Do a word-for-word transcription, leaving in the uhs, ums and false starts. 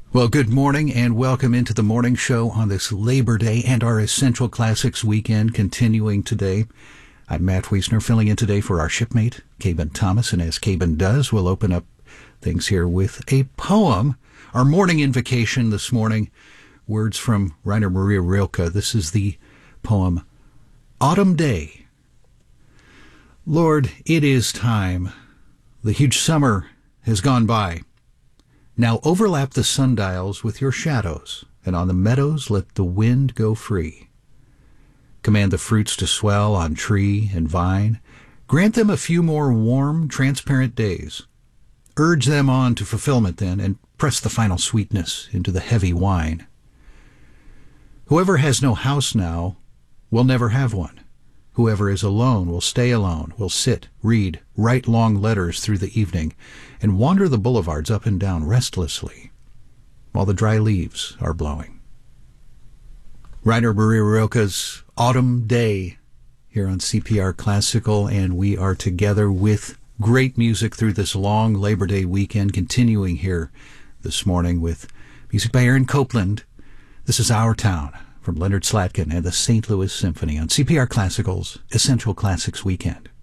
Well, good morning and welcome into the morning show on this Labor Day and our Essential Classics weekend continuing today. I'm Matt Wiesner, filling in today for our shipmate, Caben Thomas, and as Caben does, we'll open up things here with a poem. Our morning invocation this morning, words from Rainer Maria Rilke. This is the poem, Autumn Day. Lord, it is time. The huge summer has gone by. Now overlap the sundials with your shadows, and on the meadows let the wind go free. Command the fruits to swell on tree and vine. Grant them a few more warm, transparent days. Urge them on to fulfillment then, and press the final sweetness into the heavy wine. Whoever has no house now will never have one. Whoever is alone will stay alone, will sit, read, write long letters through the evening, and wander the boulevards up and down restlessly while the dry leaves are blowing. Rainer Maria Rilke's Autumn Day here on C P R Classical, and we are together with great music through this long Labor Day weekend, continuing here this morning with music by Aaron Copland. This is Our Town from Leonard Slatkin and the Saint Louis Symphony on C P R Classical's Essential Classics Weekend.